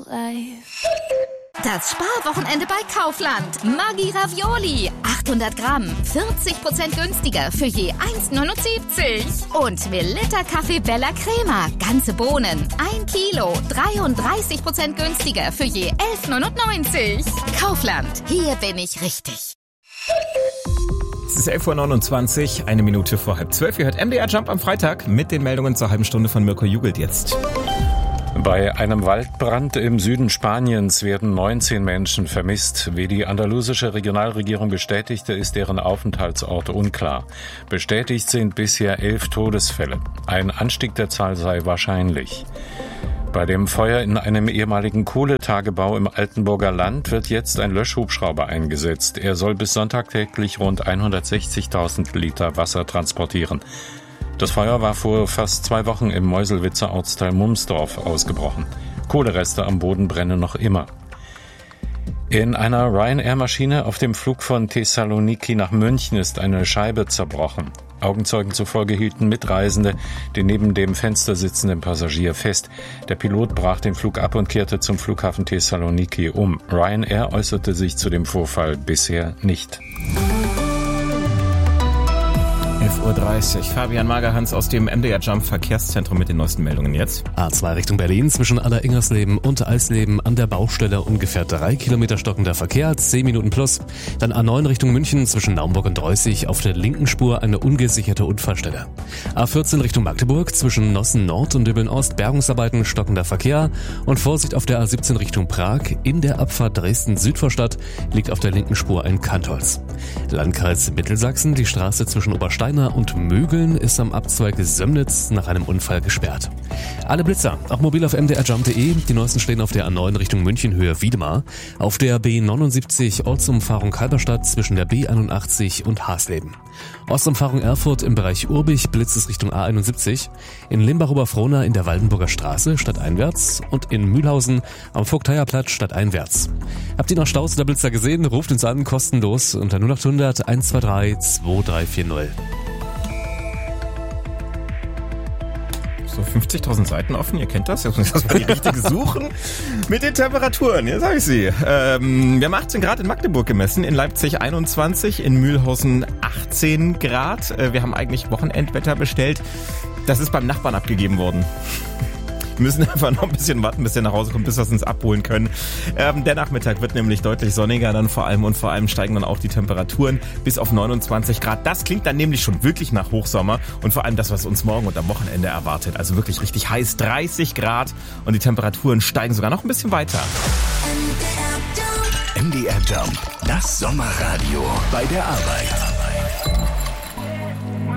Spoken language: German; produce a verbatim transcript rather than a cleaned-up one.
life. Das Sparwochenende bei Kaufland. Maggi Ravioli. achthundert Gramm. vierzig Prozent günstiger für je eins neunundsiebzig. Und Melitta Kaffee Bella Crema. Ganze Bohnen. ein Kilo. dreiunddreißig Prozent günstiger für je elf neunundneunzig. Kaufland. Hier bin ich richtig. Es ist elf Uhr neunundzwanzig, eine Minute vor halb zwölf. Ihr hört M D R Jump am Freitag mit den Meldungen zur halben Stunde von Mirko Jugelt jetzt. Bei einem Waldbrand im Süden Spaniens werden neunzehn Menschen vermisst. Wie die andalusische Regionalregierung bestätigte, ist deren Aufenthaltsort unklar. Bestätigt sind bisher elf Todesfälle. Ein Anstieg der Zahl sei wahrscheinlich. Bei dem Feuer in einem ehemaligen Kohletagebau im Altenburger Land wird jetzt ein Löschhubschrauber eingesetzt. Er soll bis Sonntag täglich rund hundertsechzigtausend Liter Wasser transportieren. Das Feuer war vor fast zwei Wochen im Meuselwitzer Ortsteil Mumsdorf ausgebrochen. Kohlereste am Boden brennen noch immer. In einer Ryanair-Maschine auf dem Flug von Thessaloniki nach München ist eine Scheibe zerbrochen. Augenzeugen zufolge hielten Mitreisende den neben dem Fenster sitzenden Passagier fest. Der Pilot brach den Flug ab und kehrte zum Flughafen Thessaloniki um. Ryanair äußerte sich zu dem Vorfall bisher nicht. elf Uhr dreißig. Fabian Magerhans aus dem M D R Jump Verkehrszentrum mit den neuesten Meldungen jetzt. A zwei Richtung Berlin zwischen Aller-Ingersleben und Eisleben an der Baustelle ungefähr drei Kilometer stockender Verkehr, zehn Minuten plus. Dann A neun Richtung München zwischen Naumburg und Dreußig auf der linken Spur eine ungesicherte Unfallstelle. A vierzehn Richtung Magdeburg zwischen Nossen Nord und Dübeln Ost Bergungsarbeiten, stockender Verkehr und Vorsicht auf der A siebzehn Richtung Prag. In der Abfahrt Dresden-Südvorstadt liegt auf der linken Spur ein Kantholz. Landkreis Mittelsachsen, die Straße zwischen Obersteiner und Mögeln ist am Abzweig Sömnitz nach einem Unfall gesperrt. Alle Blitzer, auch mobil auf m d r jump punkt d e. Die neuesten stehen auf der A neun Richtung München Höhe Wiedemar, auf der B neunundsiebzig Ortsumfahrung Halberstadt zwischen der B einundachtzig und Hasleben. Ostumfahrung Erfurt im Bereich Urbich, Blitz ist Richtung A einundsiebzig, in Limbach-Oberfrohna in der Waldenburger Straße stadteinwärts und in Mühlhausen am Vogteierplatz stadteinwärts. Habt ihr noch Staus oder Blitzer gesehen? Ruft uns an, kostenlos unter null acht hundert eins zwei drei zwei drei vier null. So fünfzigtausend Seiten offen, ihr kennt das. Jetzt muss ich erstmal die richtige suchen. Mit den Temperaturen, jetzt habe ich sie. Ähm, wir haben achtzehn Grad in Magdeburg gemessen, in Leipzig einundzwanzig, in Mühlhausen achtzehn Grad. Äh, wir haben eigentlich Wochenendwetter bestellt. Das ist beim Nachbarn abgegeben worden. Wir müssen einfach noch ein bisschen warten, bis der nach Hause kommt, bis wir es uns abholen können. Ähm, der Nachmittag wird nämlich deutlich sonniger dann vor allem und vor allem steigen dann auch die Temperaturen bis auf neunundzwanzig Grad. Das klingt dann nämlich schon wirklich nach Hochsommer und vor allem das, was uns morgen und am Wochenende erwartet. Also wirklich richtig heiß, dreißig Grad und die Temperaturen steigen sogar noch ein bisschen weiter. M D R Jump, das Sommerradio bei der Arbeit.